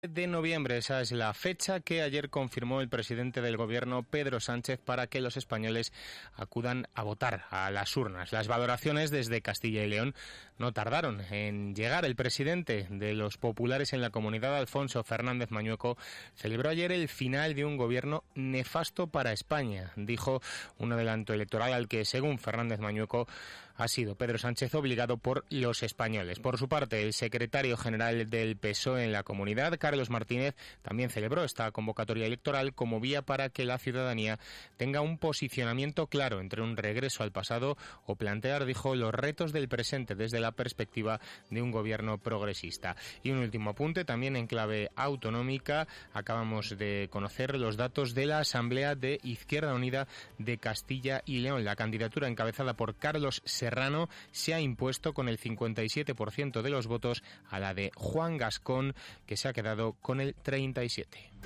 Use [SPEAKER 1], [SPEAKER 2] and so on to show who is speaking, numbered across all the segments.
[SPEAKER 1] de noviembre, esa es la fecha que ayer confirmó el presidente del gobierno, Pedro Sánchez, para que los españoles acudan a votar a las urnas. Las valoraciones desde Castilla y León no tardaron en llegar. El presidente de los populares en la comunidad, Alfonso Fernández Mañueco, celebró ayer el final de un gobierno nefasto para España. Dijo un adelanto electoral al que, según Fernández Mañueco, ha sido Pedro Sánchez obligado por los españoles. Por su parte, el secretario general del PSOE en la comunidad, Carlos Martínez, también celebró esta convocatoria electoral como vía para que la ciudadanía tenga un posicionamiento claro entre un regreso al pasado o plantear, dijo, los retos del presente desde la perspectiva de un gobierno progresista. Y un último apunte, también en clave autonómica, acabamos de conocer los datos de la Asamblea de Izquierda Unida de Castilla y León. La candidatura encabezada por Carlos Serrano se ha impuesto con el 57% de los votos a la de Juan Gascón, que se ha quedado con el 37%.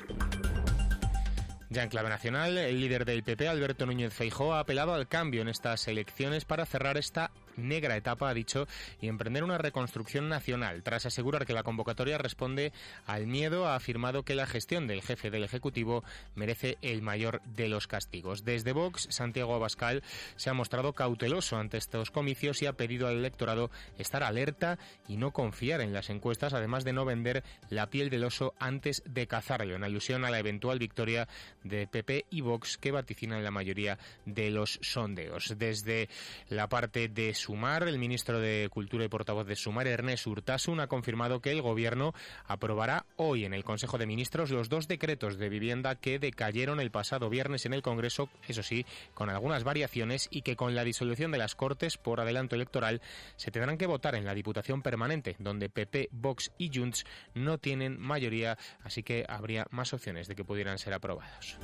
[SPEAKER 1] Ya en clave nacional, el líder del PP, Alberto Núñez Feijóo, ha apelado al cambio en estas elecciones para cerrar esta negra etapa, ha dicho, y emprender una reconstrucción nacional. Tras asegurar que la convocatoria responde al miedo, ha afirmado que la gestión del jefe del Ejecutivo merece el mayor de los castigos. Desde Vox, Santiago Abascal se ha mostrado cauteloso ante estos comicios y ha pedido al electorado estar alerta y no confiar en las encuestas, además de no vender la piel del oso antes de cazarlo, en alusión a la eventual victoria de PP y Vox que vaticinan la mayoría de los sondeos. Desde la parte de Sumar, el ministro de Cultura y portavoz de Sumar, Ernest Urtasun, ha confirmado que el Gobierno aprobará hoy en el Consejo de Ministros los 2 decretos de vivienda que decayeron el pasado viernes en el Congreso, eso sí, con algunas variaciones, y que con la disolución de las Cortes por adelanto electoral se tendrán que votar en la Diputación Permanente, donde PP, Vox y Junts no tienen mayoría, así que habría más opciones de que pudieran ser aprobados.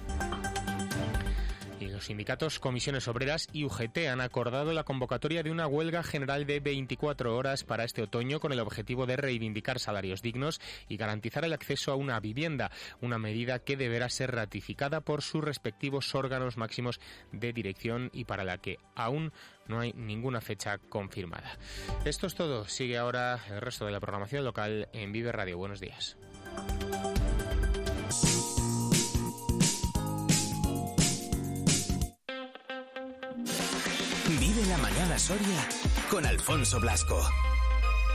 [SPEAKER 1] Y los sindicatos Comisiones Obreras y UGT han acordado la convocatoria de una huelga general de 24 horas para este otoño con el objetivo de reivindicar salarios dignos y garantizar el acceso a una vivienda, una medida que deberá ser ratificada por sus respectivos órganos máximos de dirección y para la que aún no hay ninguna fecha confirmada. Esto es todo. Sigue ahora el resto de la programación local en Vive Radio. Buenos días.
[SPEAKER 2] Vive la mañana Soria con Alfonso Blasco.